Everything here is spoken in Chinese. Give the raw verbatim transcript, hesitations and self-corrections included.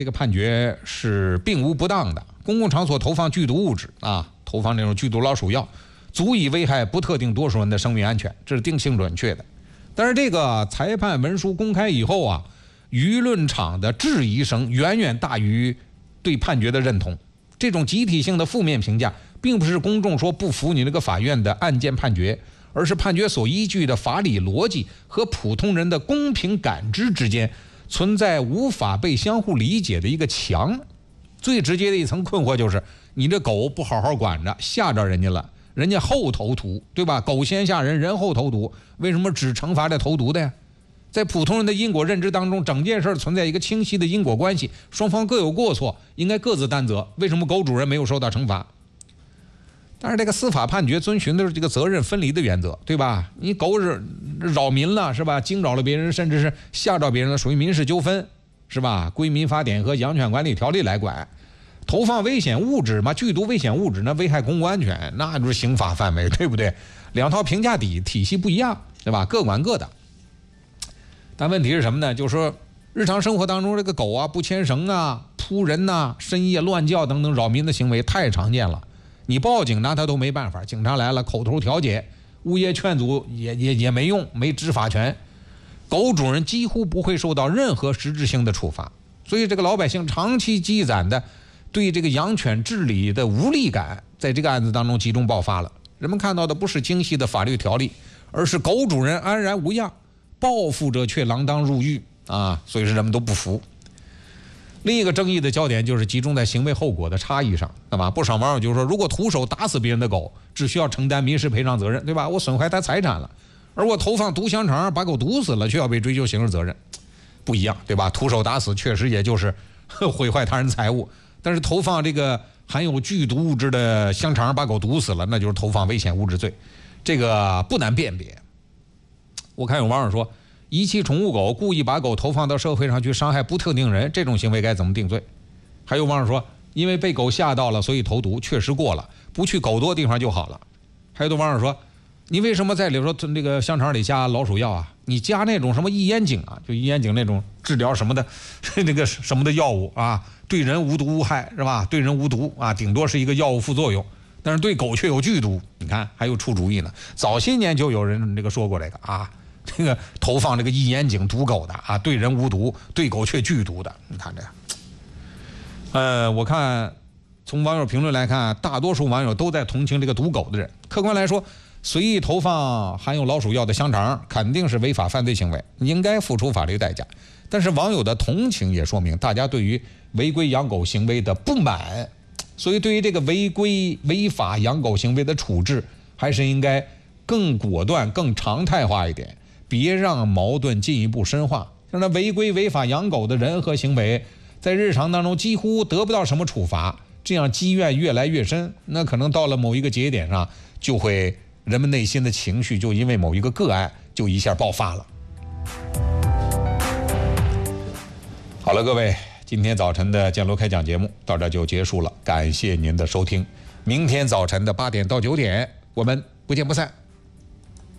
这个判决是并无不当的。公共场所投放剧毒物质啊，投放这种剧毒老鼠药，足以危害不特定多数人的生命安全，这是定性准确的。但是这个裁判文书公开以后啊，舆论场的质疑声远远大于对判决的认同。这种集体性的负面评价，并不是公众说不服你这个法院的案件判决，而是判决所依据的法理逻辑和普通人的公平感知之间存在无法被相互理解的一个墙。最直接的一层困惑就是，你这狗不好好管着，吓着人家了，人家后投毒，对吧？狗先吓人，人后投毒，为什么只惩罚这投毒的呀？在普通人的因果认知当中，整件事存在一个清晰的因果关系，双方各有过错，应该各自担责。为什么狗主人没有受到惩罚？但是这个司法判决遵循的是这个责任分离的原则，对吧？你狗是扰民了，是吧？惊扰了别人，甚至是吓着别人了，属于民事纠纷，是吧？归民法典和养犬管理条例来管。投放危险物质嘛，剧毒危险物质，那危害公共安全，那就是刑法范围，对不对？两套评价体体系不一样，对吧？各管各的。但问题是什么呢？就是说日常生活当中这个狗啊不牵绳啊、扑人呐、啊、深夜乱叫等等扰民的行为太常见了。你报警拿他都没办法，警察来了口头调解，物业劝阻也也也没用，没执法权。狗主人几乎不会受到任何实质性的处罚，所以这个老百姓长期积攒的对这个养犬治理的无力感，在这个案子当中集中爆发了。人们看到的不是精细的法律条例，而是狗主人安然无恙，报复者却锒铛入狱啊！所以说人们都不服。另一个争议的焦点就是集中在行为后果的差异上，对吧？不少网友就说，如果徒手打死别人的狗，只需要承担民事赔偿责任，对吧？我损坏他财产了，而我投放毒香肠把狗毒死了，却要被追究刑事责任，不一样，对吧？徒手打死确实也就是毁坏他人财物，但是投放这个含有剧毒物质的香肠把狗毒死了，那就是投放危险物质罪，这个不难辨别。我看有网友说，遗弃宠物狗，故意把狗投放到社会上去伤害不特定人，这种行为该怎么定罪？还有网友说，因为被狗吓到了，所以投毒，确实过了，不去狗多地方就好了。还有的网友说，你为什么在里头那个香肠里加老鼠药啊？你加那种什么异烟肼啊，就异烟肼那种治疗什么的那个什么的药物啊，对人无毒无害，是吧？对人无毒啊，顶多是一个药物副作用，但是对狗却有剧毒。你看还有出主意呢，早些年就有人这个说过这个啊。这个投放这个异烟肼毒狗的啊，对人无毒，对狗却剧毒的，你看这样。呃，我看从网友评论来看，大多数网友都在同情这个毒狗的人。客观来说，随意投放含有老鼠药的香肠肯定是违法犯罪行为，应该付出法律代价。但是网友的同情也说明大家对于违规养狗行为的不满，所以对于这个违规违法养狗行为的处置，还是应该更果断、更常态化一点。别让矛盾进一步深化，让那违规违法养狗的人和行为在日常当中几乎得不到什么处罚，这样积怨越来越深，那可能到了某一个节点上，就会人们内心的情绪就因为某一个个案就一下爆发了。好了，各位，今天早晨的建楼开讲节目到这就结束了，感谢您的收听。明天早晨的八点到九点，我们不见不散。